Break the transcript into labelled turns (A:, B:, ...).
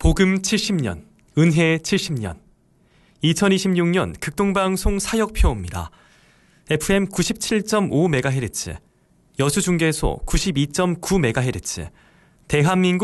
A: 복음 70년, 은혜 70년. 2026년 극동방송 사역표입니다. FM 97.5MHz, 여수중계소 92.9MHz, 대한민국